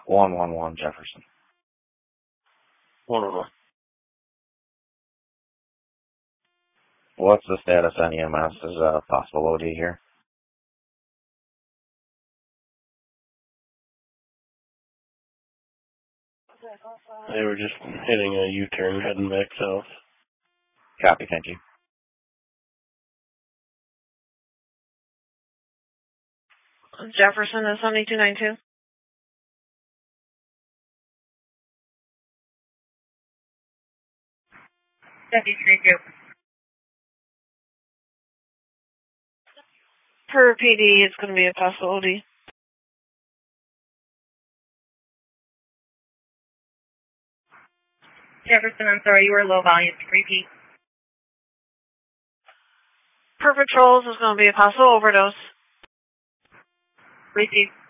111 Jefferson. 111. What's the status on EMS? Is a possible OD here? They were just hitting a U-turn heading back south. Copy, thank you. Jefferson is 7292. Per PD, it's going to be a possible OD. Jefferson, I'm sorry, you were low volume. Repeat. Per patrols is going to be a possible overdose. Receive.